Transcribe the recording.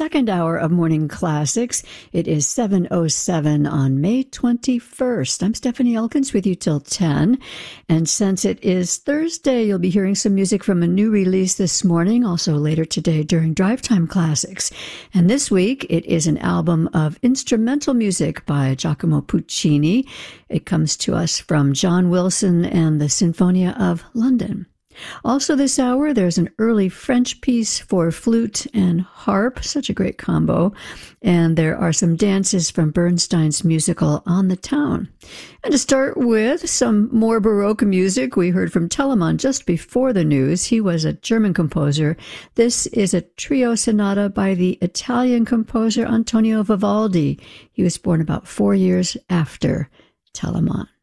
second hour of Morning Classics. It is 7:07 on May 21st. I'm Stephanie Elkins with you till 10. And since it is Thursday, you'll be hearing some music from a new release this morning, also later today during Drive Time Classics. And this week, it is an album of instrumental music by Giacomo Puccini. It comes to us from John Wilson and the Sinfonia of London. Also this hour, there's an early French piece for flute and harp, such a great combo, and there are some dances from Bernstein's musical On the Town. And to start with some more Baroque music, we heard from Telemann just before the news. He was a German composer. This is a trio sonata by the Italian composer Antonio Vivaldi. He was born about 4 years after Telemann.